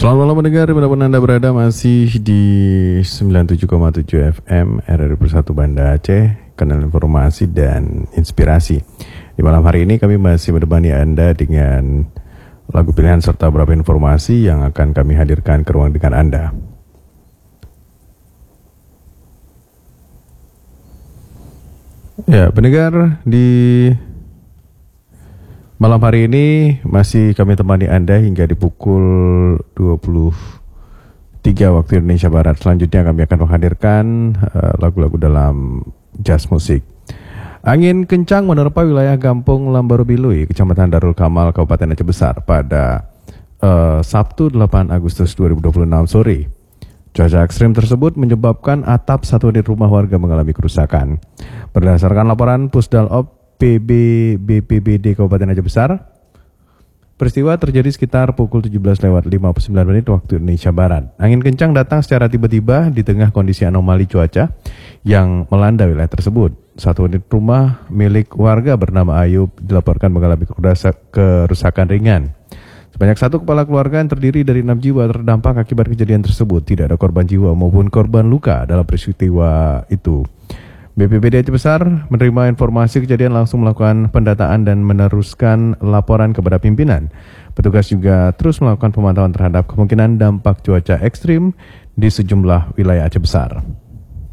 Selamat malam pendengar, dimanapun Anda berada, masih di 97,7 FM RRI Persatu Banda Aceh, kanal informasi dan inspirasi. Di malam hari ini kami masih menemani Anda dengan lagu pilihan serta beberapa informasi yang akan kami hadirkan ke ruang dengan Anda. Ya, pendengar, di malam hari ini masih kami temani Anda hingga di pukul 23 waktu Indonesia Barat. Selanjutnya kami akan menghadirkan lagu-lagu dalam jazz musik. Angin kencang menerpa wilayah Kampung Lambarubilui, Kecamatan Darul Kamal, Kabupaten Aceh Besar pada Sabtu 8 Agustus 2026 sore. Cuaca ekstrim tersebut menyebabkan atap satu unit rumah warga mengalami kerusakan. Berdasarkan laporan Pusdalop PB BPBD Kabupaten Aceh Besar, peristiwa terjadi sekitar pukul 17:59 waktu Indonesia Barat. Angin kencang datang secara tiba-tiba di tengah kondisi anomali cuaca yang melanda wilayah tersebut. Satu unit rumah milik warga bernama Ayub dilaporkan mengalami kerusakan ringan. Sebanyak satu kepala keluarga yang terdiri dari 6 jiwa terdampak akibat kejadian tersebut. Tidak ada korban jiwa maupun korban luka dalam peristiwa itu. BPBD Aceh Besar menerima informasi kejadian, langsung melakukan pendataan dan meneruskan laporan kepada pimpinan. Petugas juga terus melakukan pemantauan terhadap kemungkinan dampak cuaca ekstrim di sejumlah wilayah Aceh Besar.